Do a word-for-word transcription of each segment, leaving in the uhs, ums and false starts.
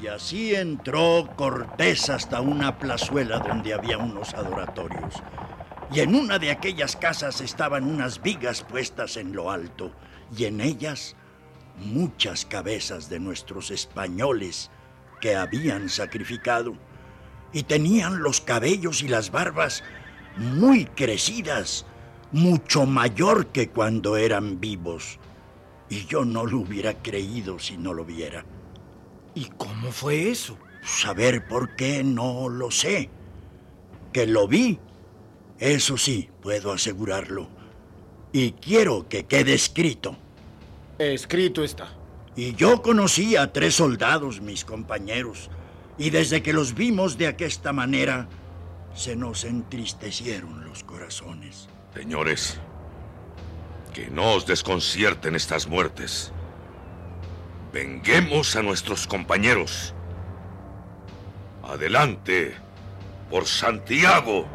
Y así entró Cortés hasta una plazuela donde había unos adoratorios. Y en una de aquellas casas estaban unas vigas puestas en lo alto, y en ellas muchas cabezas de nuestros españoles que habían sacrificado. Y tenían los cabellos y las barbas muy crecidas, mucho mayor que cuando eran vivos. Y yo no lo hubiera creído si no lo viera. ¿Y cómo fue eso? Saber por qué no lo sé. Que lo vi, eso sí, puedo asegurarlo. Y quiero que quede escrito. Escrito está. Y yo conocí a tres soldados, mis compañeros, y desde que los vimos de aquesta manera, se nos entristecieron los corazones. Señores, que no os desconcierten estas muertes. Venguemos a nuestros compañeros. Adelante, por Santiago.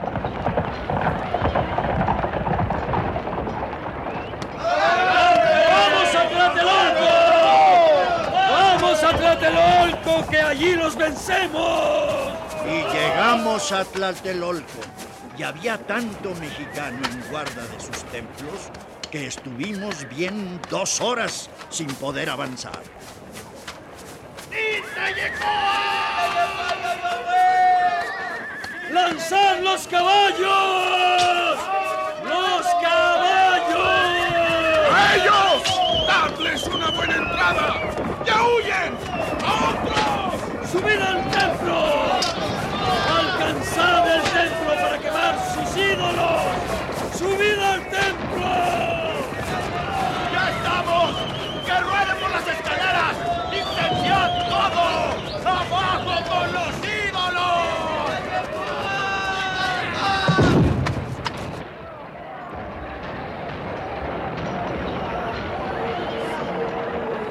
¡Vamos a Tlatelolco! ¡Vamos a Tlatelolco, que allí los vencemos! Y llegamos a Tlatelolco, y había tanto mexicano en guarda de sus templos que estuvimos bien dos horas sin poder avanzar. ¡Lanzad los caballos! ¡Los caballos! ¡A ellos! ¡Dadles una buena entrada!